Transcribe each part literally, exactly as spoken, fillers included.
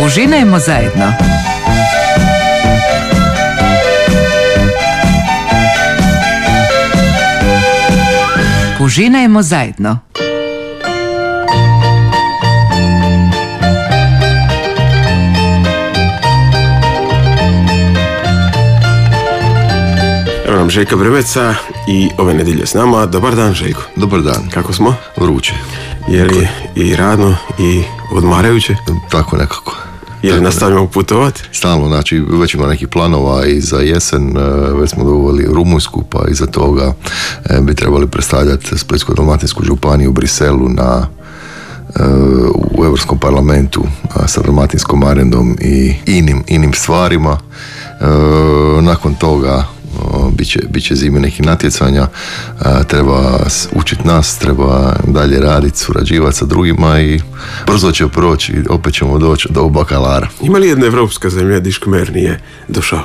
Užinajmo zajedno. Užinajmo zajedno. Evo nam Željka Breveca i ove nedjelje s nama. Dobar dan, Željko. Dobar dan. Kako smo? Vruće. Je li i radno i odmarajuće? Tako nekako. Je li nastavljamo putovati? Stalno, znači već ima nekih planova i za jesen, već smo dovoljili Rumunjsku, pa iza toga bi trebali predstavljati Splitsko-dalmatinsku županiju u Briselu na u Europskom parlamentu sa dalmatinskom arendom i inim, inim stvarima. Nakon toga Biće, biće zime nekih natjecanja, treba učiti nas, treba dalje raditi, surađivati sa drugima i brzo će proći i opet ćemo doći do bakalara. Ima li jedna evropska zemlja di Škmer nije došao?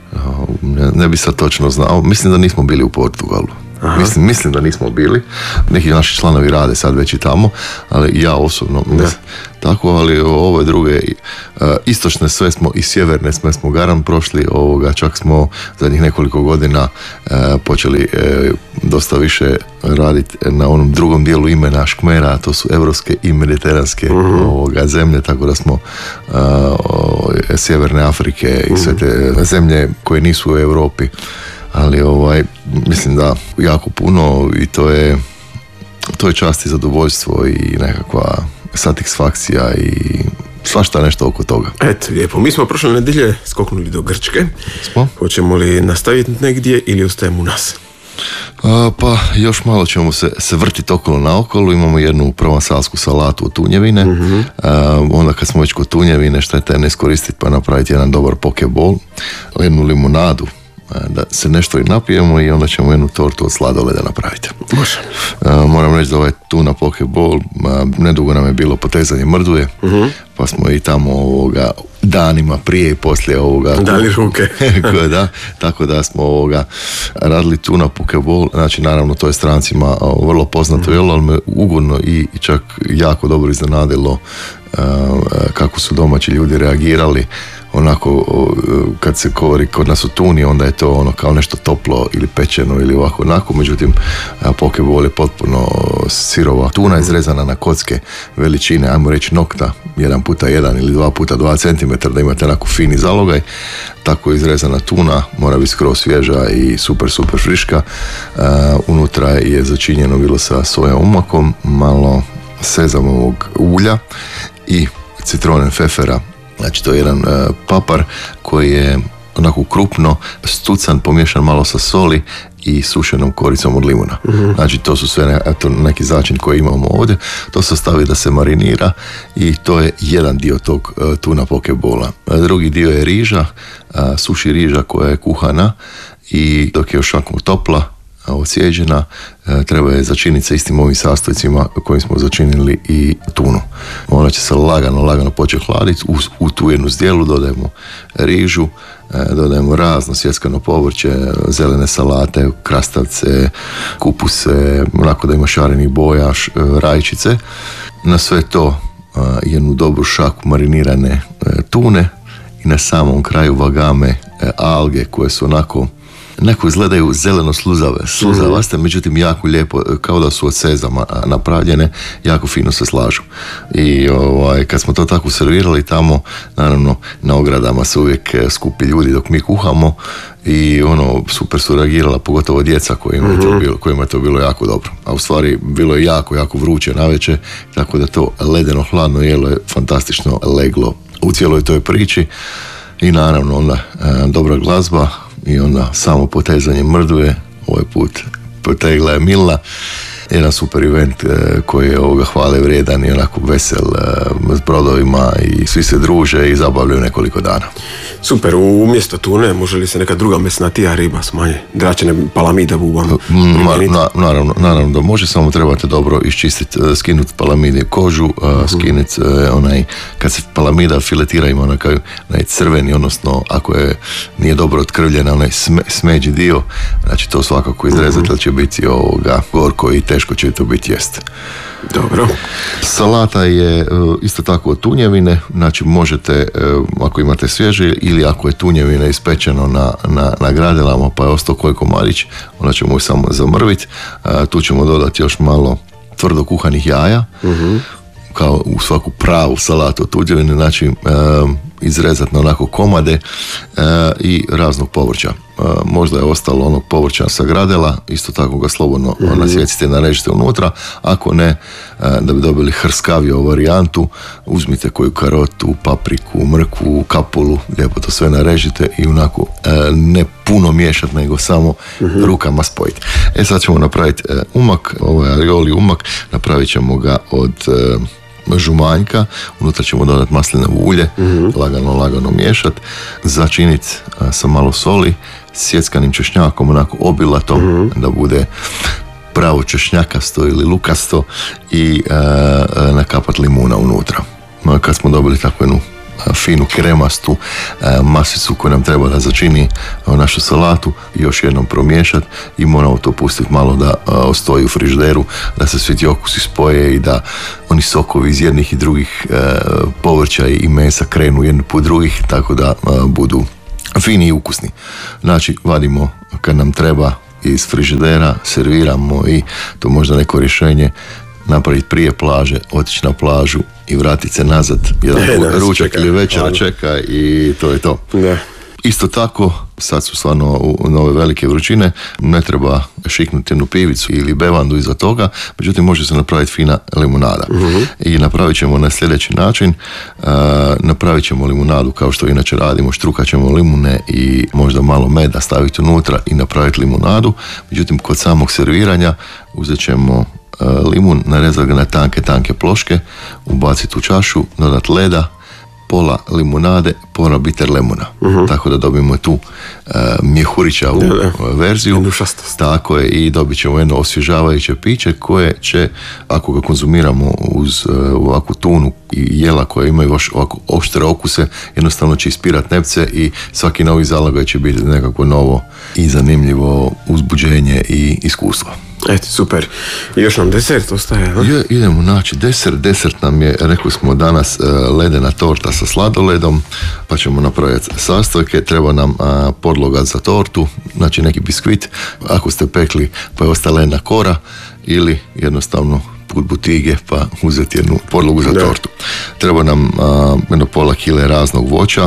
Ne, ne bi sad točno znao, mislim da nismo bili u Portugalu. Mislim, mislim da nismo bili, neki naši članovi rade sad već i tamo, ali ja osobno mislim, tako, ali ove druge uh, istočne sve smo i sjeverne sve smo garan prošli, ovoga čak smo zadnjih nekoliko godina uh, počeli uh, dosta više raditi na onom drugom dijelu imena Škmera, a to su evropske i mediteranske uh-huh. ovoga, zemlje, tako da smo uh, sjeverne Afrike i sve te zemlje koje nisu u Europi. Ali ovaj, mislim da jako puno i to je, to je čast i zadovoljstvo i nekakva satisfakcija i svašta nešto oko toga. Eto, lijepo. Mi smo prošle nedjelje skoknuli do Grčke. Smo? Hoćemo li nastaviti negdje ili ostajemo u nas? A, pa još malo ćemo se, se vrtiti okolo na okolo. Imamo jednu provansalsku salatu od tunjevine. Uh-huh. A, onda kad smo već kod tunjevine, šta je te ne iskoristiti pa napraviti jedan dobar pokeball, jednu limunadu, da se nešto i napijemo i onda ćemo jednu tortu od sladoleda napraviti. Može. Uh, moram reći da ovaj tuna pokeball, uh, nedugo nam je bilo potezanje mrduje, uh-huh. pa smo i tamo ovoga, danima prije i poslije ovoga dali ruke. da, tako da smo ovoga radili tuna pokeball, znači naravno to je strancima uh, vrlo poznato uh-huh. jelo, ali me ugodno i čak jako dobro iznenadilo uh, kako su domaći ljudi reagirali. Onako, kad se govori kod nas u tuni, onda je to ono kao nešto toplo ili pečeno ili ovako onako, međutim pokeball je potpuno sirova tuna izrezana na kocke veličine, ajmo reći nokta, jedan puta jedan ili dva puta dva centimetra, da imate onako fini zalogaj. Tako je izrezana tuna, mora biti skroz svježa i super, super friška. Uh, unutra je začinjeno bilo sa sojavom umakom, malo sezamovog ulja i citronen fefera. Znači to je jedan uh, papar koji je onako krupno stucan, pomiješan malo sa soli i sušenom koricom od limuna. Mm-hmm. Znači to su sve ne, eto, neki začin koji imamo ovdje. To se stavi da se marinira i to je jedan dio tog uh, tuna pokebola. Drugi dio je riža, uh, suši riža koja je kuhana i dok je još ovako topla, ocijeđena, treba je začiniti sa istim ovim sastojcima kojim smo začinili i tunu. Ona će se lagano, lagano početi hladiti. U, u tu jednu zdjelu dodajemo rižu, dodajemo razno sjeckano povrće, zelene salate, krastavce, kupuse, onako da ima šarenih boja, rajčice. Na sve to jednu dobru šaku marinirane tune i na samom kraju vagame alge koje su onako neko izgledaju zeleno sluzave, sluzavaste, međutim jako lijepo, kao da su od sezama napravljene, jako fino se slažu. I ovaj, kad smo to tako servirali tamo, naravno na ogradama se uvijek skupi ljudi dok mi kuhamo i ono, super su reagirala, pogotovo djeca kojima je to bilo, kojima je to bilo jako dobro. A u stvari bilo je jako, jako vruće navečer, tako da to ledeno hladno jelo je fantastično leglo u cijeloj toj priči. I naravno onda e, dobra glazba i onda samo potezanje mrduje, ovaj put potegla je Mila, jedan super event e, koji je ovoga hvale vrijedan i onako vesel e, s brodovima i svi se druže i zabavljaju nekoliko dana. Super, umjesto tune može li se neka druga mesnatija riba smanje, dračene palamida bubam? Ma, na, naravno, naravno da može, samo trebate dobro iščistiti, skinuti palamide kožu, uh-huh. skinuti uh, onaj, kad se palamida filetira ima onaj, onaj crveni, odnosno ako je nije dobro otkrvljena, onaj sme, smeđi dio, znači to svakako izrezati, uh-huh. će biti ovoga gorko i teško teško će to biti jest. Dobro. Salata je isto tako od tunjevine, znači možete, ako imate svježe ili ako je tunjevina ispečeno na, na, na gradelama pa je ostao koji komadić, onda ćemo ju samo zamrviti. Tu ćemo dodati još malo tvrdo kuhanih jaja, uh-huh. kao u svaku pravu salatu od tunjevine, znači izrezati na onako komade i raznog povrća. Možda je ostalo onog povrća sa gradela, isto tako ga slobodno mm-hmm. nasjecite i narežite unutra. Ako ne, da bi dobili hrskaviju varijantu, uzmite koju karotu, papriku, mrkvu, kapulu, lijepo to sve narežite i onako ne puno miješati, nego samo mm-hmm. rukama spojiti. E sad ćemo napraviti umak, ovaj alioli umak, napravit ćemo ga od žumanjka, unutra ćemo dodati maslinovo ulje, mm-hmm. lagano, lagano miješati, začiniti sa malo soli, sjeckanim češnjakom, onako obilatom, mm-hmm. da bude pravo češnjakasto ili lukasto i e, nakapati limuna unutra. Kad smo dobili takvu jednu finu kremastu e, masicu koju nam treba da začini našu salatu, još jednom promiješati i moramo to pustiti malo da e, ostoji u frižideru, da se svi ti okusi spoje i da oni sokovi iz jednih i drugih e, povrća i mesa krenu jedni po drugih, tako da e, budu fini i ukusni. Znači, vadimo kad nam treba iz frižidera, serviramo i to možda neko rješenje napraviti prije plaže, otići na plažu i vratiti se nazad, jedan ne, ručak čeka, ili večera čeka i to je to. Ne. Isto tako, sad su stvarno u nove velike vrućine, ne treba šiknuti jednu pivicu ili bevandu iza toga, međutim može se napraviti fina limunada. Uh-huh. I napravit ćemo na sljedeći način, uh, napravit ćemo limunadu kao što inače radimo, štrukat ćemo limune i možda malo meda staviti unutra i napraviti limunadu, međutim kod samog serviranja uzet ćemo limun, narezati ga na tanke, tanke ploške, ubaciti u čašu, dodati leda, pola limunade, pola bitter lemuna. Uh-huh. Tako da dobijemo tu uh, mjehurićavu ne, ne. verziju. Tako je, i dobit ćemo jedno osvježavajuće piće koje će, ako ga konzumiramo uz uh, ovakvu tunu i jela koje imaju još ovako oštre okuse, jednostavno će ispirati nepce i svaki novi zalogaj će biti nekako novo i zanimljivo uzbuđenje i iskustvo. Eto, super. I još nam desert ostaje, no? Je, idemo naći desert. Desert nam je, rekli smo danas, ledena torta sa sladoledom, pa ćemo napraviti sastojke. Treba nam a, podloga za tortu, znači neki biskvit. Ako ste pekli pa je ostala jedna kora, ili jednostavno put butige pa uzeti jednu podlogu za tortu. Treba nam a, jedno pola kile raznog voća,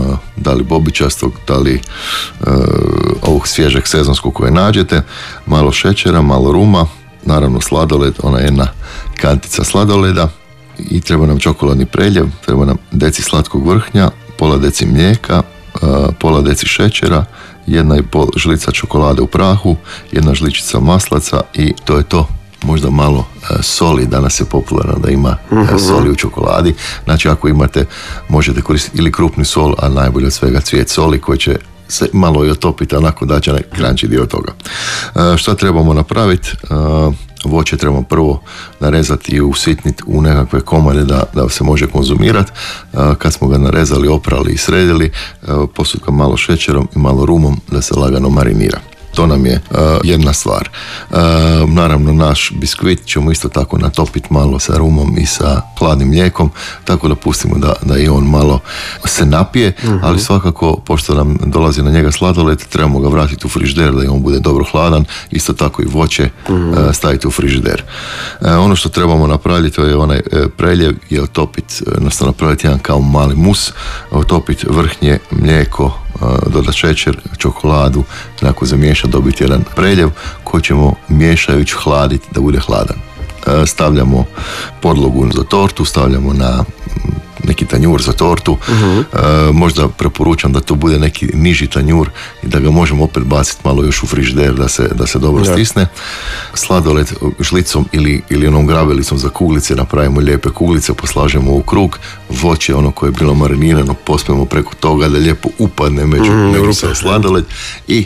da li bobičastog, da li uh, ovog svježeg sezonskog koje nađete, malo šećera, malo ruma, naravno sladoled, ona jedna kantica sladoleda i treba nam čokoladni preljev, treba nam deci slatkog vrhnja, pola deci mlijeka, uh, pola deci šećera, jedna i pol žlica čokolade u prahu, jedna žličica maslaca i to je to. Možda malo uh, soli, danas je popularno da ima uh, soli u čokoladi, znači ako imate, možete koristiti ili krupni sol, a najbolje od svega cvijet soli koji će se malo i otopiti, onako da će kranči dio toga. Uh, šta trebamo napraviti? Uh, voće trebamo prvo narezati i usitniti u nekakve komade da, da se može konzumirati. Uh, kad smo ga narezali, oprali i sredili, uh, posut ga malo šećerom i malo rumom da se lagano marinira. To nam je uh, jedna stvar. Uh, naravno, naš biskvit ćemo isto tako natopiti malo sa rumom i sa hladnim mlijekom, tako da pustimo da, da i on malo se napije, uh-huh. ali svakako, pošto nam dolazi na njega sladoled, trebamo ga vratiti u frižider da i on bude dobro hladan, isto tako i voće uh-huh. uh, staviti u frižider. Uh, ono što trebamo napraviti, to je onaj uh, preljev, je otopiti, jednostavno napraviti jedan kao mali mus, otopiti vrhnje, mlijeko, dodati šećer, čokoladu, nakon zamiješati, dobiti jedan preljev koji ćemo miješajući hladiti da bude hladan. Stavljamo podlogu za tortu, stavljamo na neki tanjur za tortu, uh-huh. e, možda preporučam da to bude neki niži tanjur i da ga možemo opet baciti malo još u frižider da se, da se dobro da. stisne. Sladoled žlicom ili, ili onom grabelicom za kuglice napravimo lijepe kuglice, poslažemo u krug, voće ono koje je bilo marinirano pospemo preko toga da lijepo upadne među, mm, među sladoled i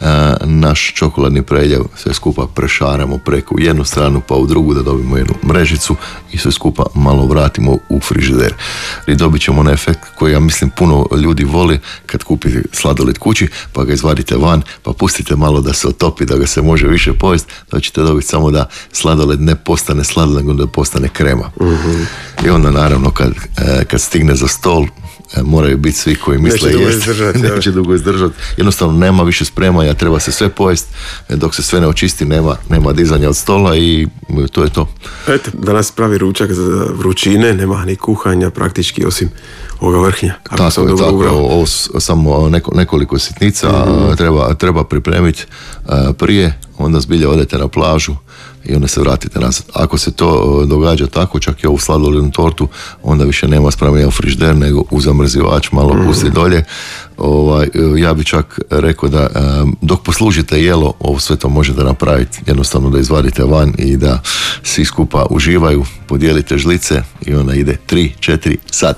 naš čokoladni preljev sve skupa prešaramo preko u jednu stranu pa u drugu da dobijemo jednu mrežicu i sve skupa malo vratimo u frižider. I dobit ćemo onaj efekt koji ja mislim puno ljudi voli kad kupite sladoled kući pa ga izvadite van pa pustite malo da se otopi, da ga se može više pojesti, da ćete dobiti samo da sladoled ne postane sladoled, nego da postane krema. Mm-hmm. I onda naravno kad, kad stigne za stol moraju biti svi koji misle neće jest, izdržati, neće dugo izdržati. Jednostavno nema više spremanja, treba se sve pojesti, dok se sve ne očisti nema, nema dizanja od stola i to je to. Eto, danas pravi ručak za vrućine, nema ni kuhanja praktički osim ovoga vrhnja. Tako je, tako, ovo samo neko, nekoliko sitnica mm-hmm. treba, treba pripremiti uh, prije, onda zbilja odete na plažu i onda se vratite nazad. Ako se to događa tako, čak i ovu sladolednu tortu, onda više nema spremanja u frižider, nego u zamrzivač, malo mm. pusti dolje. Ovaj, ja bi čak rekao da dok poslužite jelo, ovo sve to možete napraviti, jednostavno da izvadite van i da svi skupa uživaju, podijelite žlice i onda ide tri, četiri, sad.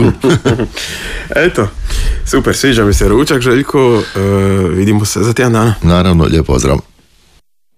Eto, super, sviđa mi se ručak, Željko, e, vidimo se za tjedan dana. Naravno, lijep pozdrav.